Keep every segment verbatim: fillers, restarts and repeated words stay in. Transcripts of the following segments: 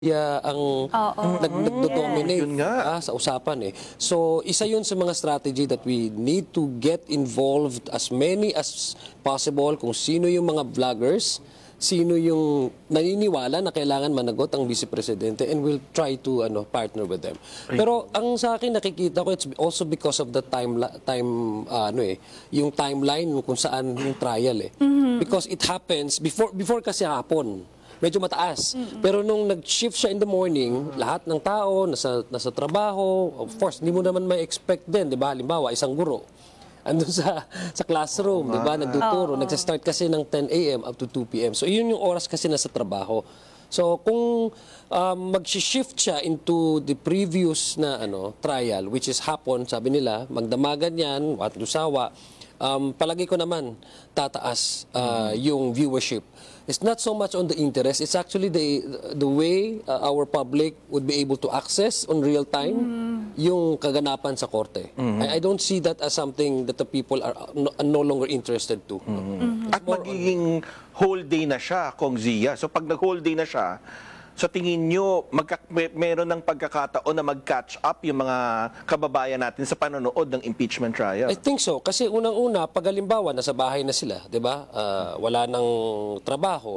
Yeah, ang Oo. nag nagdo-dominate Yun nga. ah, sa usapan eh. So, isa yun sa mga strategy that we need to get involved as many as possible kung sino yung mga vloggers, sino yung naniniwala na kailangan managot ang Vice Presidente, and we'll try to ano partner with them. Pero ang sa akin nakikita ko, it's also because of the time time ah, ano eh, yung timeline kung saan yung trial eh. Because it happens before before kasi hapon. Medyo mataas. Pero nung nag-shift siya in the morning, lahat ng tao nasa nasa trabaho, of course, hindi mo naman may expect din, 'di ba? Halimbawa, isang guro andun sa sa classroom, 'di ba? Nagtuturo, nagsa-start kasi ng ten A M up to two P M So, yun yung oras kasi nasa trabaho. So, kung um, mag-shift siya into the previous na ano trial, which is hapon, sabi nila, magdamagan yan, at lusawa, um, palagi ko naman tataas uh, yung viewership. It's not so much on the interest, it's actually the the way uh, our public would be able to access on real time yung kaganapan sa korte. I, I don't see that as something that the people are no, no longer interested to. At magiging whole day na siya, Kong Zia. So pag nag-whole day na siya, sa tingin nyo, magka, may, meron ng pagkakataon na mag-catch up yung mga kababayan natin sa panonood ng impeachment trial? I think so. Kasi unang-una, pag halimbawa, nasa bahay na sila, di ba? Uh, wala nang trabaho.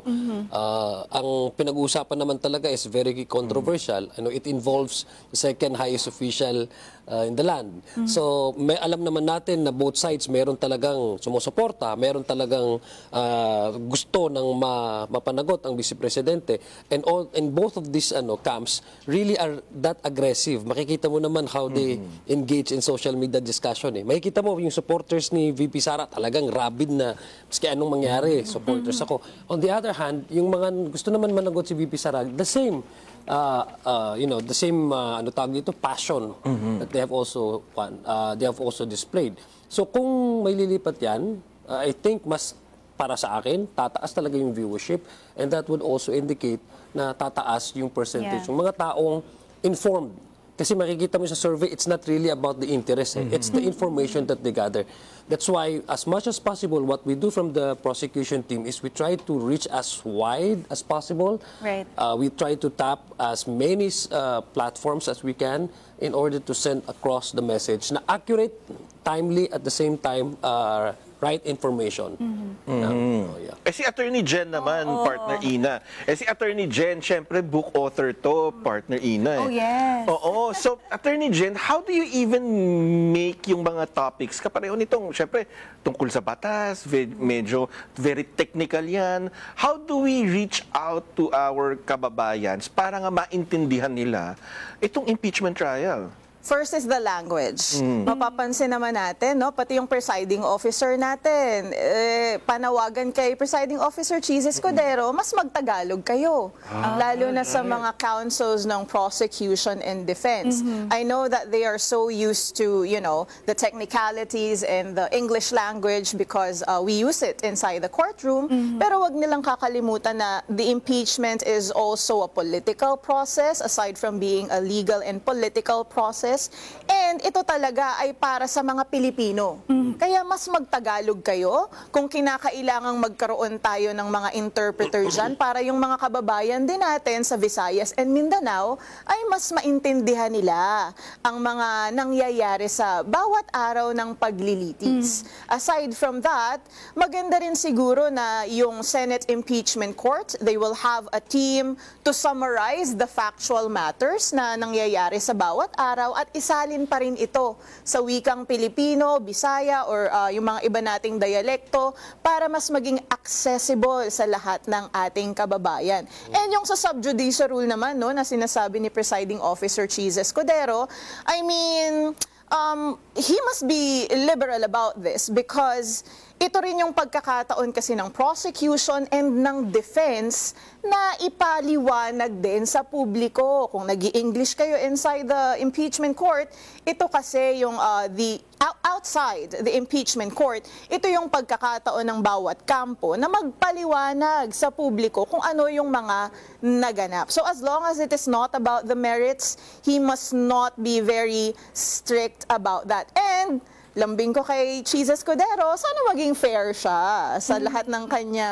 Uh, ang pinag-uusapan naman talaga is very controversial. Ano, it involves the second highest official uh, in the land. So, may alam naman natin na both sides meron talagang sumusuporta, meron talagang uh, gusto ng ma mapanagot ang Vice Presidente. And all and both of these ano camps really are that aggressive. Makikita mo naman how they engage in social media discussion eh. Makikita mo yung supporters ni V P Sara talagang rabid na maski anong mangyari, supporters ako. On the other hand, yung mga gusto naman managot si V P Sara, the same uh, uh, you know, the same uh, ano tawag dito, passion that they have also uh, they have also displayed. So kung may lilipat yan, uh, I think mas para sa akin, tataas talaga yung viewership, and that would also indicate na tataas yung percentage. Yeah. Yung mga taong informed. Kasi makikita mo sa survey, it's not really about the interest. Eh. It's the information that they gather. That's why, as much as possible, what we do from the prosecution team is we try to reach as wide as possible. Right. Uh, we try to tap as many uh, platforms as we can in order to send across the message na accurate, timely, at the same time, uh, right information. Mm-hmm. Uh, oh, yeah. Eh si Attorney Jen naman, partner Ina. Eh si Attorney Jen, syempre book author to, partner Ina. Eh. Oh, yes. Oo. So, Attorney Jen, how do you even make yung mga topics? Kapareho nitong, syempre, tungkol sa batas, medyo very technical yan. How do we reach out to our kababayans para nga maintindihan nila itong impeachment trial? First is the language. Mapapansin naman natin, no? Pati yung presiding officer natin, eh, panawagan kay presiding officer Cheese Escudero, mas magtagalog kayo. Lalo na sa mga counsels ng prosecution and defense. I know that they are so used to, you know, the technicalities and the English language because uh, we use it inside the courtroom. Pero wag nilang kakalimutan na the impeachment is also a political process aside from being a legal and political process. And ito talaga ay para sa mga Pilipino. Kaya mas magtagalog kayo kung kinakailangang magkaroon tayo ng mga interpreter dyan para yung mga kababayan din natin sa Visayas and Mindanao ay mas maintindihan nila ang mga nangyayari sa bawat araw ng paglilitis. Aside from that, maganda rin siguro na yung Senate Impeachment Court, they will have a team to summarize the factual matters na nangyayari sa bawat araw at isalin pa rin ito sa wikang Pilipino, Bisaya, or uh, yung mga iba nating dialekto para mas maging accessible sa lahat ng ating kababayan. And yung sa subjudice rule naman, no, na sinasabi ni Presiding Officer Cheese Escudero, I mean, um, he must be liberal about this because ito rin yung pagkakataon kasi ng prosecution and ng defense na ipaliwanag din sa publiko. Kung nag-i-English kayo inside the impeachment court, ito kasi yung uh, the outside the impeachment court, ito yung pagkakataon ng bawat kampo na magpaliwanag sa publiko kung ano yung mga naganap. So as long as it is not about the merits, he must not be very strict about that. And lambing ko kay Cheese Escudero, sana maging fair siya sa lahat ng kanyang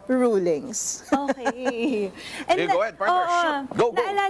rulings. Okay. And Okay, go ahead, partner. oo, Shoot. Go, go. naalala